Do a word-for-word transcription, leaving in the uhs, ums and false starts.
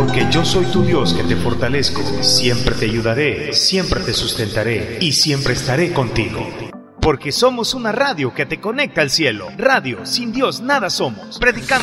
Porque yo soy tu Dios que te fortalezco, siempre te ayudaré, siempre te sustentaré y siempre estaré contigo. Porque somos una radio que te conecta al cielo. Radio, sin Dios nada somos. Predicando